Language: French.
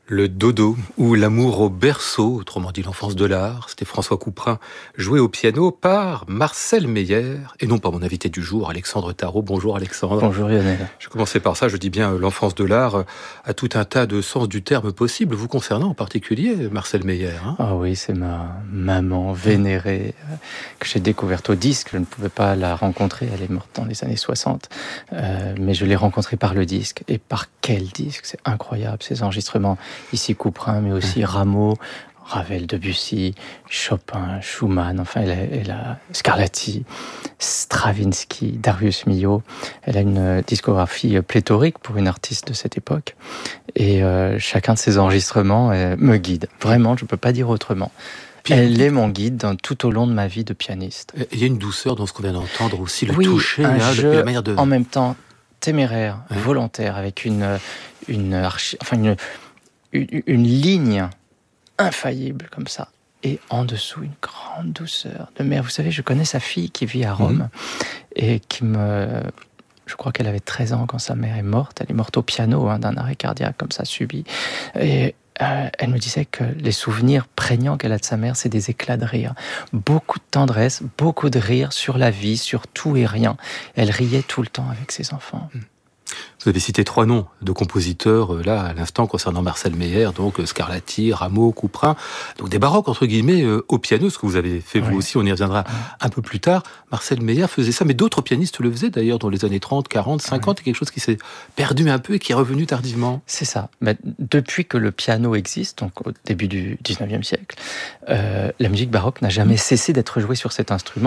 Le dodo, ou l'amour au berceau, autrement dit l'enfance de l'art, c'était François Couperin, joué au piano par Marcel Meyer, et non pas mon invité du jour, Alexandre Tarot. Bonjour Alexandre. Bonjour Lionel. Je commençais par ça, je dis bien l'enfance de l'art a tout un tas de sens du terme possible, vous concernant en particulier, Marcel Meyer. Ah oui, c'est ma maman vénérée que j'ai découverte au disque. Je ne pouvais pas la rencontrer, elle est morte dans les années 60, mais je l'ai rencontrée par le disque. Et par quel disque? C'est incroyable, ces enregistrements. Ici Couperin, mais aussi Rameau, Ravel, Debussy, Chopin, Schumann, enfin elle a Scarlatti, Stravinsky, Darius Milhaud. Elle a une discographie pléthorique pour une artiste de cette époque. Et chacun de ses enregistrements me guide. Vraiment, je ne peux pas dire autrement. Elle est mon guide tout au long de ma vie de pianiste. Il y a une douceur dans ce qu'on vient d'entendre aussi, le oui, toucher, un là, jeu la manière de... en même temps téméraire, volontaire, avec une ligne infaillible comme ça. Et en dessous, une grande douceur de mère. Vous savez, je connais sa fille qui vit à Rome et je crois qu'elle avait 13 ans quand sa mère est morte. Elle est morte au piano d'un arrêt cardiaque comme ça subi. Et elle me disait que les souvenirs prégnants qu'elle a de sa mère, c'est des éclats de rire. Beaucoup de tendresse, beaucoup de rire sur la vie, sur tout et rien. Elle riait tout le temps avec ses enfants. Vous avez cité 3 noms de compositeurs, là, à l'instant, concernant Marcel Meyer, donc Scarlatti, Rameau, Couperin, donc des baroques, entre guillemets, au piano, ce que vous avez fait vous aussi, on y reviendra un peu plus tard. Marcel Meyer faisait ça, mais d'autres pianistes le faisaient d'ailleurs dans les années 30, 40, 50, quelque chose qui s'est perdu un peu et qui est revenu tardivement. C'est ça. Mais depuis que le piano existe, donc au début du 19e siècle, la musique baroque n'a jamais cessé d'être jouée sur cet instrument.